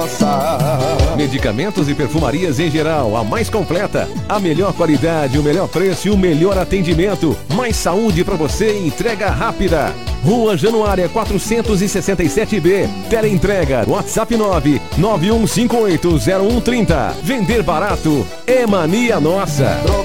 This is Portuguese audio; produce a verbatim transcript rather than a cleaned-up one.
nossa. Medicamentos e perfumarias em geral, a mais completa. A melhor qualidade, o melhor preço e o melhor atendimento. Mais saúde pra você e entrega rápida. Rua Januária quatrocentos e sessenta e sete B. Teleentrega, WhatsApp nove nove um cinco oito zero um três zero. Vender barato é mania nossa.